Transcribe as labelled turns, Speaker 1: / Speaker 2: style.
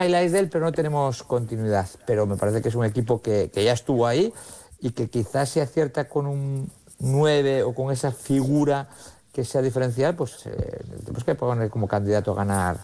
Speaker 1: highlights de él, pero no tenemos continuidad. Pero me parece que es un equipo que ya estuvo ahí y que quizás si acierta con un 9 o con esa figura que sea diferencial, pues tenemos que poner como candidato a ganar